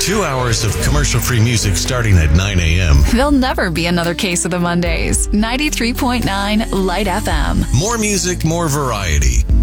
2 hours of commercial-free music starting at 9 a.m. There'll never be another Case of the Mondays. 93.9 Light FM. More music, more variety.